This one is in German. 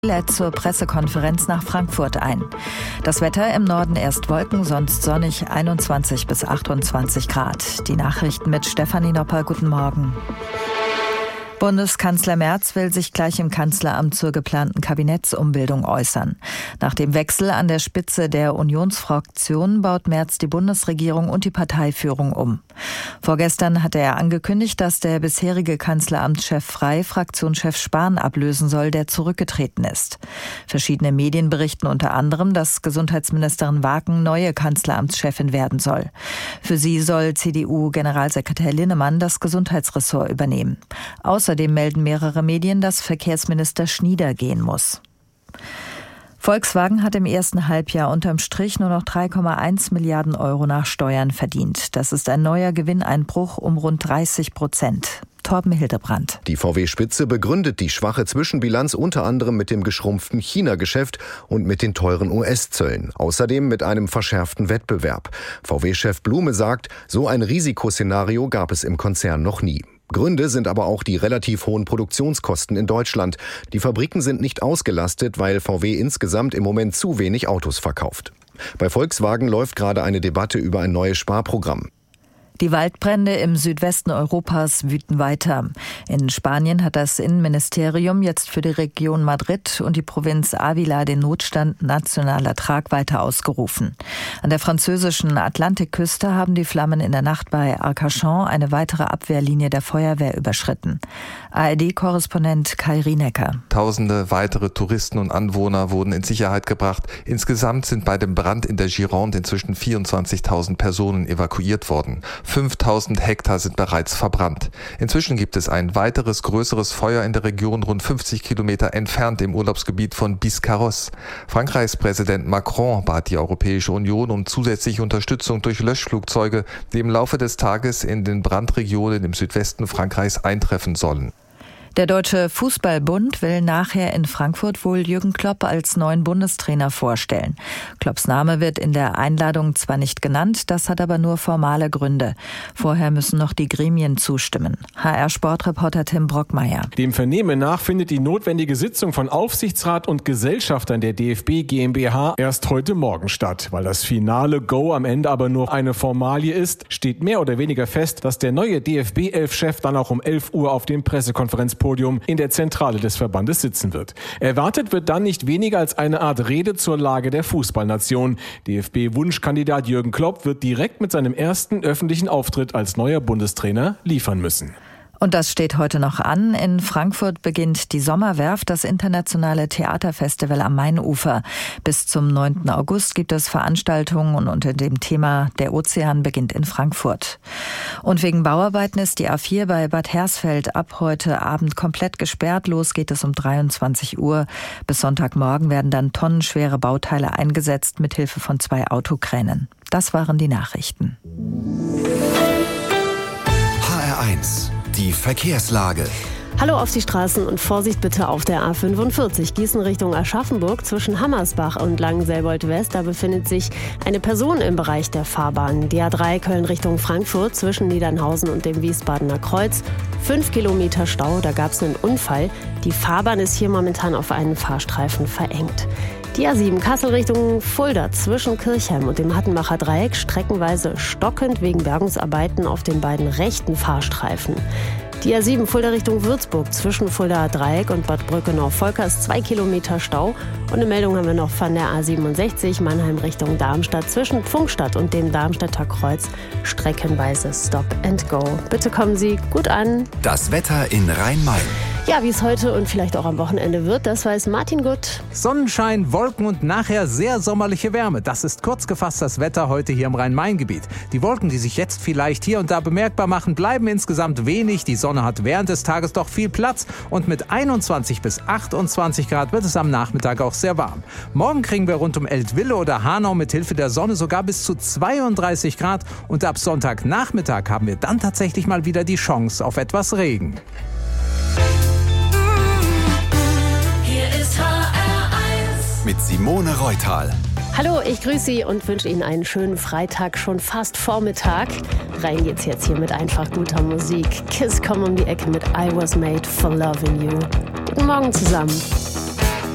lädt zur Pressekonferenz nach Frankfurt ein. Das Wetter im Norden erst Wolken, sonst sonnig 21 bis 28 Grad. Die Nachrichten mit Stefanie Nopper. Guten Morgen. Bundeskanzler Merz will sich gleich im Kanzleramt zur geplanten Kabinettsumbildung äußern. Nach dem Wechsel an der Spitze der Unionsfraktion baut Merz die Bundesregierung und die Parteiführung um. Vorgestern hatte er angekündigt, dass der bisherige Kanzleramtschef Frey Fraktionschef Spahn ablösen soll, der zurückgetreten ist. Verschiedene Medien berichten unter anderem, dass Gesundheitsministerin Waken neue Kanzleramtschefin werden soll. Für sie soll CDU-Generalsekretär Linnemann das Gesundheitsressort übernehmen. Außerdem melden mehrere Medien, dass Verkehrsminister Schnieder gehen muss. Volkswagen hat im ersten Halbjahr unterm Strich nur noch 3,1 Milliarden Euro nach Steuern verdient. Das ist ein neuer Gewinneinbruch um rund 30%. Torben Hildebrand. Die VW-Spitze begründet die schwache Zwischenbilanz unter anderem mit dem geschrumpften China-Geschäft und mit den teuren US-Zöllen. Außerdem mit einem verschärften Wettbewerb. VW-Chef Blume sagt, so ein Risikoszenario gab es im Konzern noch nie. Gründe sind aber auch die relativ hohen Produktionskosten in Deutschland. Die Fabriken sind nicht ausgelastet, weil VW insgesamt im Moment zu wenig Autos verkauft. Bei Volkswagen läuft gerade eine Debatte über ein neues Sparprogramm. Die Waldbrände im Südwesten Europas wüten weiter. In Spanien hat das Innenministerium jetzt für die Region Madrid und die Provinz Ávila den Notstand nationaler Tragweite ausgerufen. An der französischen Atlantikküste haben die Flammen in der Nacht bei Arcachon eine weitere Abwehrlinie der Feuerwehr überschritten. ARD-Korrespondent Kai Rienecker. Tausende weitere Touristen und Anwohner wurden in Sicherheit gebracht. Insgesamt sind bei dem Brand in der Gironde inzwischen 24.000 Personen evakuiert worden. 5.000 Hektar sind bereits verbrannt. Inzwischen gibt es ein weiteres größeres Feuer in der Region rund 50 Kilometer entfernt im Urlaubsgebiet von Biscarrosse. Frankreichs Präsident Macron bat die Europäische Union um zusätzliche Unterstützung durch Löschflugzeuge, die im Laufe des Tages in den Brandregionen im Südwesten Frankreichs eintreffen sollen. Der Deutsche Fußballbund will nachher in Frankfurt wohl Jürgen Klopp als neuen Bundestrainer vorstellen. Klopps Name wird in der Einladung zwar nicht genannt, das hat aber nur formale Gründe. Vorher müssen noch die Gremien zustimmen. HR-Sportreporter Tim Brockmeier. Dem Vernehmen nach findet die notwendige Sitzung von Aufsichtsrat und Gesellschaftern der DFB GmbH erst heute Morgen statt. Weil das finale Go am Ende aber nur eine Formalie ist, steht mehr oder weniger fest, dass der neue DFB-11-Chef dann auch um 11 Uhr auf dem Pressekonferenzpodium in der Zentrale des Verbandes sitzen wird. Erwartet wird dann nicht weniger als eine Art Rede zur Lage der Fußballnation. DFB-Wunschkandidat Jürgen Klopp wird direkt mit seinem ersten öffentlichen Auftritt als neuer Bundestrainer liefern müssen. Und das steht heute noch an. In Frankfurt beginnt die Sommerwerft, das internationale Theaterfestival am Mainufer. Bis zum 9. August gibt es Veranstaltungen und unter dem Thema Der Ozean beginnt in Frankfurt. Und wegen Bauarbeiten ist die A4 bei Bad Hersfeld ab heute Abend komplett gesperrt. Los geht es um 23 Uhr. Bis Sonntagmorgen werden dann tonnenschwere Bauteile eingesetzt mit Hilfe von 2 Autokränen. Das waren die Nachrichten. HR1 Die Verkehrslage. Hallo auf die Straßen und Vorsicht bitte auf der A45 Gießen Richtung Aschaffenburg zwischen Hammersbach und Langenselbold West. Da befindet sich eine Person im Bereich der Fahrbahn. Die A3 Köln Richtung Frankfurt zwischen Niedernhausen und dem Wiesbadener Kreuz. 5 Kilometer Stau, da gab es einen Unfall. Die Fahrbahn ist hier momentan auf einen Fahrstreifen verengt. Die A7 Kassel Richtung Fulda zwischen Kirchheim und dem Hattenbacher Dreieck streckenweise stockend wegen Bergungsarbeiten auf den beiden rechten Fahrstreifen. Die A7 Fulda Richtung Würzburg zwischen Fuldaer Dreieck und Bad Brückenau-Volkers 2 Kilometer Stau. Und eine Meldung haben wir noch von der A67 Mannheim Richtung Darmstadt zwischen Pfungstadt und dem Darmstädter Kreuz streckenweise Stop and Go. Bitte kommen Sie gut an. Das Wetter in Rhein-Main. Ja, wie es heute und vielleicht auch am Wochenende wird, das weiß Martin Gutt. Sonnenschein, Wolken und nachher sehr sommerliche Wärme. Das ist kurz gefasst das Wetter heute hier im Rhein-Main-Gebiet. Die Wolken, die sich jetzt vielleicht hier und da bemerkbar machen, bleiben insgesamt wenig. Die Sonne hat während des Tages doch viel Platz und mit 21 bis 28 Grad wird es am Nachmittag auch sehr warm. Morgen kriegen wir rund um Eltville oder Hanau mit Hilfe der Sonne sogar bis zu 32 Grad und ab Sonntagnachmittag haben wir dann tatsächlich mal wieder die Chance auf etwas Regen. Mit Simone Reutal. Hallo, ich grüße Sie und wünsche Ihnen einen schönen Freitag, schon fast Vormittag. Rein geht's jetzt hier mit einfach guter Musik. Kiss kommt um die Ecke mit I Was Made for Loving You. Guten Morgen zusammen.